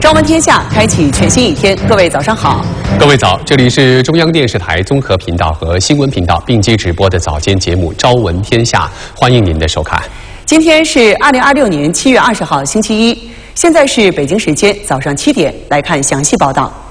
朝闻天下，开启全新一天。各位早上好， 各位早，这里是中央电视台综合频道和新闻频道并机直播的早间节目《朝闻天下》，欢迎您的收看。 今天是2026年7月20号，星期一，现在是北京时间早上7点，来看详细报道。